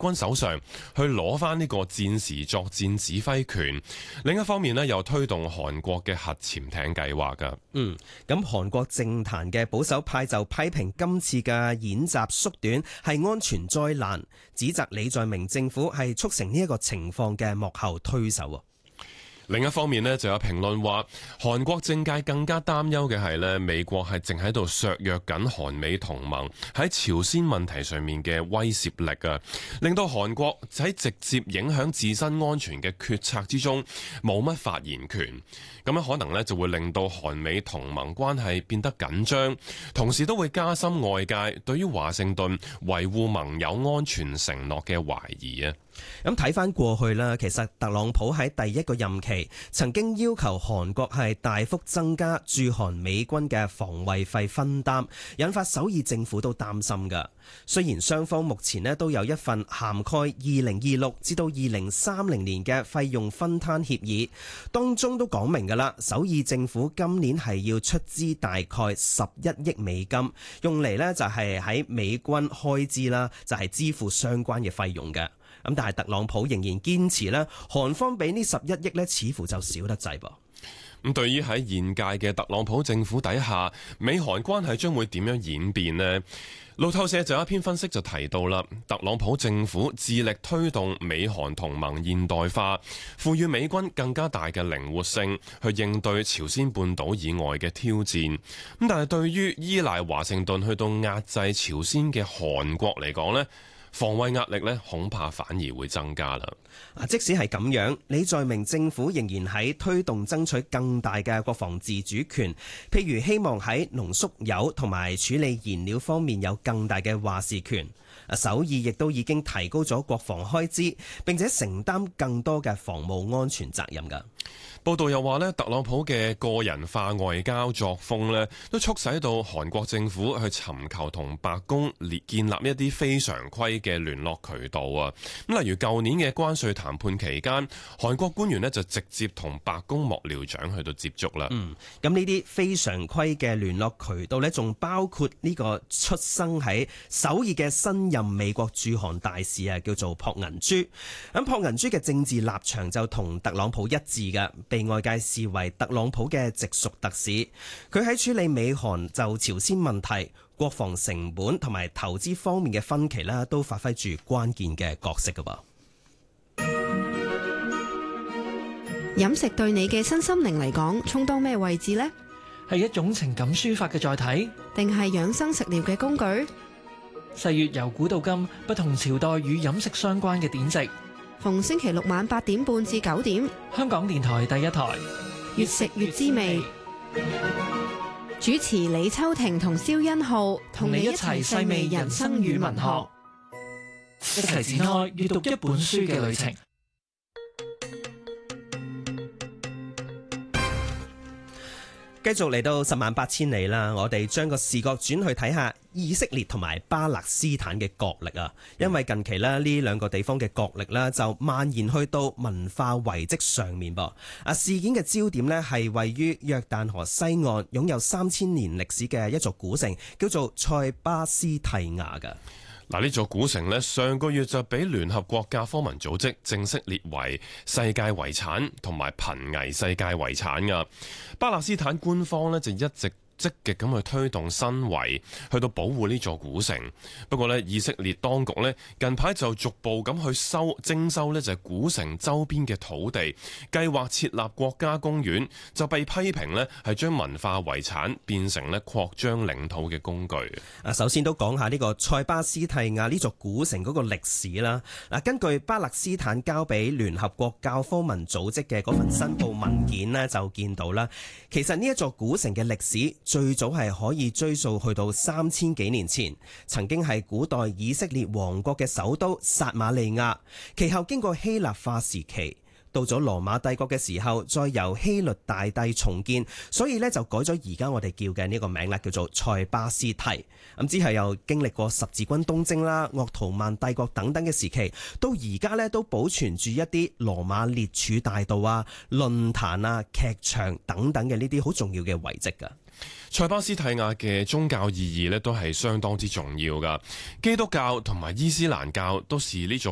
軍手上去攞翻呢個戰時作戰指揮權。另一方面呢，又推動韓國嘅核潛艇計劃㗎。 咁韓國政壇嘅保守派就批評今次嘅演習縮短係安全災難，指責李在明政府係促成呢一個情況嘅幕後推手。 另一方面呢，就有評論話，韓國政界更加擔憂嘅係呢，美國係正喺度削弱緊韓美同盟喺朝鮮問題上面嘅威懾力啊，令到韓國喺直接影響自身安全嘅決策之中冇乜發言權。咁樣可能呢，就會令到韓美同盟關係變得緊張，同時都會加深外界對於華盛頓維護盟友安全承諾嘅懷疑啊。 咁睇翻過去啦，其實特朗普喺第一個任期曾經要求韓國係大幅增加駐韓美軍嘅防衛費分擔，引發首爾政府都擔心㗎。雖然雙方目前呢都有一份涵蓋2026至到2030年嘅費用分攤協議，當中都講明㗎啦，首爾政府今年係要出資大概11億美金，用嚟呢就係喺美軍開支啦，就係支付相關嘅費用嘅。咁但係特朗普仍然堅持咧，韓方俾呢11億咧，似乎就少得滯噃。 咁對於喺現屆嘅特朗普政府底下，美韓關係將會點樣演變呢？路透社就有一篇分析就提到啦，特朗普政府致力推動美韓同盟現代化，賦予美軍更加大嘅靈活性，去應對朝鮮半島以外嘅挑戰。咁但係對於依賴華盛頓去到壓制朝鮮嘅韓國嚟講呢，防衛壓力咧，恐怕反而會增加啦。 即使係咁樣，李在明政府仍然喺推動爭取更大嘅國防自主權，譬如希望喺濃縮鈾同埋處理燃料方面有更大嘅話事權。首爾亦都已經提高咗國防開支，並且承擔更多嘅防務安全責任㗎。 報道又話咧，特朗普嘅個人化外交作風咧，都促使到韓國政府去尋求同白宮建立一啲非常規嘅聯絡渠道啊。咁例如舊年嘅關稅談判期間，韓國官員咧就直接同白宮幕僚長去到接觸啦。 咁呢啲非常規嘅聯絡渠道咧，仲包括呢個出生喺首爾嘅新任美國駐韓大使啊，叫做朴銀珠。咁朴銀珠嘅政治立場就同特朗普一致嘅，被外界視為特朗普嘅直屬特使。佢喺處理美韓就朝鮮問題、國防成本同埋投資方面嘅分歧啦，都發揮住關鍵嘅角色㗎噃。 飲食對你嘅身心靈嚟講，充當咩位置呢？ 係一種情感抒發嘅載體， 定係養生食療嘅工具？ 世月由古到今，不同朝代與飲食相關嘅典籍。 逢星期六晚8點半至9點， 香港電台第一台， 越食越滋味。主持李秋婷同蕭欣浩，同你一齊細味人生與文學， 一齊展開閱讀一本書嘅旅程。 繼續嚟到10萬8千里啦，我哋將個視角轉去睇下以色列同埋巴勒斯坦嘅角力啊，因為近期呢兩個地方嘅角力呢就蔓延去到文化遺跡上面噃。事件嘅焦點呢係位於約旦河西岸擁有3000年歷史嘅一座古城，叫做塞巴斯蒂亞嘅。 嗱，呢座古城呢，上個月就俾聯合國教科文組織正式列為世界遺產同埋瀕危世界遺產噶。巴勒斯坦官方呢，就一直積極咁去推動新圍，去到保護呢座古城。不過呢，以色列當局呢近排就逐步咁去徵收呢就係古城周邊嘅土地，計劃設立國家公園，就被批評呢係將文化遺產變成呢擴張領土嘅工具。 首先都講下呢個塞巴斯蒂亞呢座古城嗰個歷史啦。根據巴勒斯坦交俾聯合國教科文組織嘅嗰份申報文件呢，就見到啦，其實呢一座古城嘅歷史最早係可以追溯去到3000幾年前，曾經係古代以色列王國嘅首都撒馬利亞，其後經過希臘化時期，到咗羅馬帝國嘅時候，再由希律大帝重建，所以呢就改咗而家我哋叫嘅呢個名啦，叫做塞巴斯蒂。咁之後又經歷過十字軍東征啦、鄂圖曼帝國等等嘅時期，到而家呢都保存住一啲羅馬列柱大道啊、論壇啊、劇場等等嘅呢啲好重要嘅遺跡㗎。 塞巴斯蒂亞嘅宗教意義咧都係相當之重要噶，基督教同埋伊斯蘭教都視呢座